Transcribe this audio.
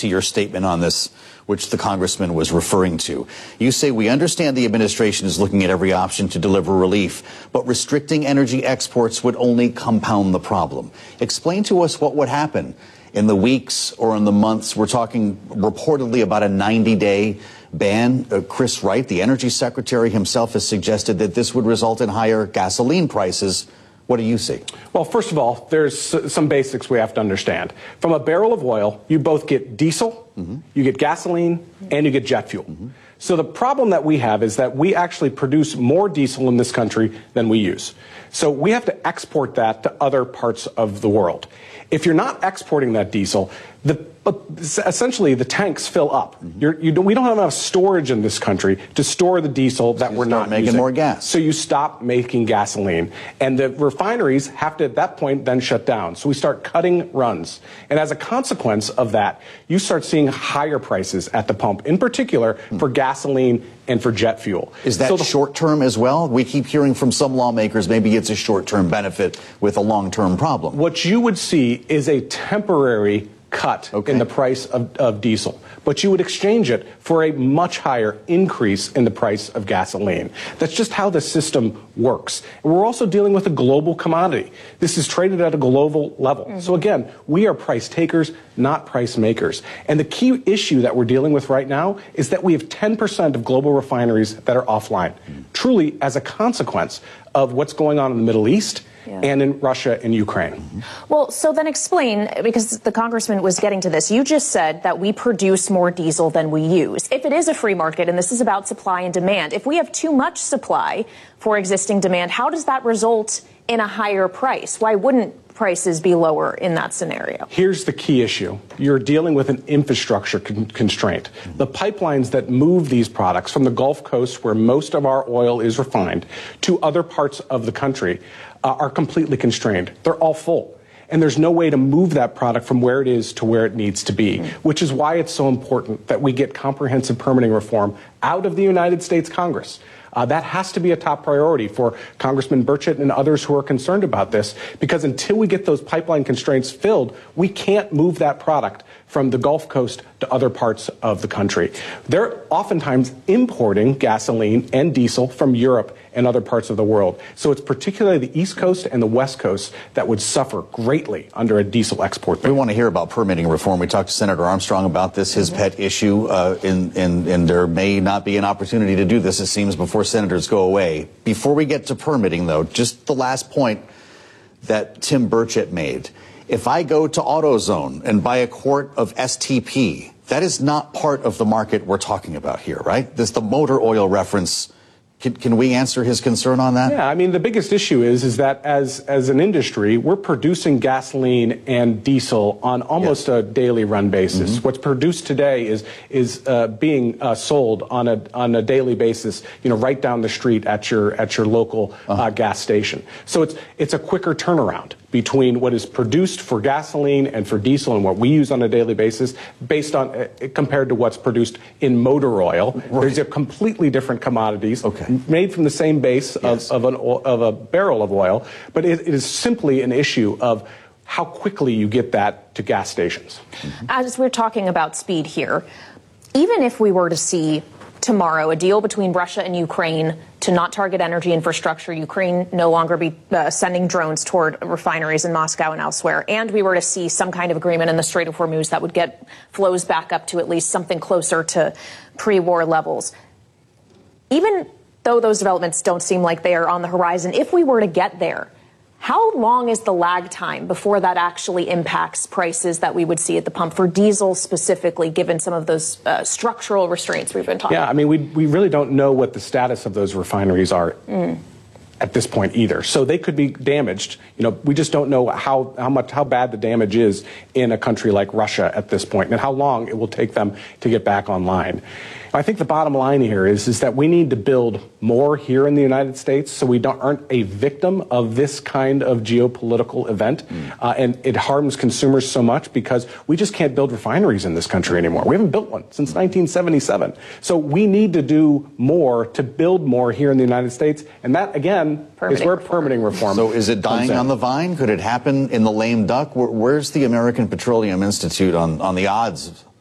to your statement on this, which the congressman was referring to. You say, we understand the administration is looking at every option to deliver relief, but restricting energy exports would only compound the problem. Explain to us what would happen in the weeks or in the months. We're talking reportedly about a 90-day ban. Chris Wright, the energy secretary himself, has suggested that this would result in higher gasoline prices. What do you see? Well, first of all, there's some basics we have to understand. From a barrel of oil, you both get diesel, you get gasoline, and you get jet fuel. So the problem that we have is that we actually produce more diesel in this country than we use. So we have to export that to other parts of the world. If you're not exporting that diesel, essentially the tanks fill up. We don't have enough storage in this country to store the diesel that we're not making using. More gas. So you stop making gasoline, and the refineries have to at that point then shut down. So we start cutting runs, and as a consequence of that, you start seeing higher prices at the pump, in particular for gasoline and for jet fuel. Is that short term as well? We keep hearing from some lawmakers maybe it's a short term benefit with a long term problem. What you would see is a temporary cut in the price of diesel, but you would exchange it for a much higher increase in the price of gasoline. That's just how the system works. And we're also dealing with a global commodity. This is traded at a global level. So again, we are price takers, not price makers. And the key issue that we're dealing with right now is that we have 10% of global refineries that are offline, truly as a consequence of what's going on in the Middle East and in Russia and Ukraine. Well, so then explain, because the congressman was getting to this. You just said that we produce more diesel than we use. If it is a free market, and this is about supply and demand, if we have too much supply for existing demand, how does that result in a higher price? Why wouldn't prices be lower in that scenario? Here's the key issue. You're dealing with an infrastructure constraint. The pipelines that move these products from the Gulf Coast, where most of our oil is refined, to other parts of the country are completely constrained. They're all full. And there's no way to move that product from where it is to where it needs to be, which is why it's so important that we get comprehensive permitting reform out of the United States Congress. That has to be a top priority for Congressman Burchett and others who are concerned about this, because until we get those pipeline constraints filled, we can't move that product from the Gulf Coast to other parts of the country. They're oftentimes importing gasoline and diesel from Europe and other parts of the world. So it's particularly the East Coast and the West Coast that would suffer greatly under a diesel export ban. We want to hear about permitting reform. We talked to Senator Armstrong about this, his pet issue, and there may not be an opportunity to do this, it seems, before senators go away. Before we get to permitting, though, just the last point that Tim Burchett made. If I go to AutoZone and buy a quart of STP, that is not part of the market we're talking about here, right? This the motor oil reference. Can we answer his concern on that? Yeah, I mean, the biggest issue is that as an industry, we're producing gasoline and diesel on almost a daily run basis. What's produced today is being sold on a daily basis, right down the street at your local gas station. So it's a quicker turnaround between what is produced for gasoline and for diesel and what we use on a daily basis, based on compared to what's produced in motor oil. These are completely different commodities, made from the same base of a barrel of oil, but it is simply an issue of how quickly you get that to gas stations. As we're talking about speed here, even if we were to see tomorrow a deal between Russia and Ukraine to not target energy infrastructure, Ukraine no longer be sending drones toward refineries in Moscow and elsewhere, and we were to see some kind of agreement in the Strait of Hormuz that would get flows back up to at least something closer to pre-war levels. Even though those developments don't seem like they are on the horizon, if we were to get there, how long is the lag time before that actually impacts prices that we would see at the pump for diesel specifically, given some of those structural restraints we've been talking about? Yeah, I mean, we really don't know what the status of those refineries are at this point either. So they could be damaged. We just don't know how bad the damage is in a country like Russia at this point and how long it will take them to get back online. I think the bottom line here is that we need to build more here in the United States so we aren't a victim of this kind of geopolitical event. And it harms consumers so much because we just can't build refineries in this country anymore. We haven't built one since 1977. So we need to do more to build more here in the United States. And that, again, is where permitting reform. So is it dying on the vine? Could it happen in the lame duck? Where's the American Petroleum Institute on the odds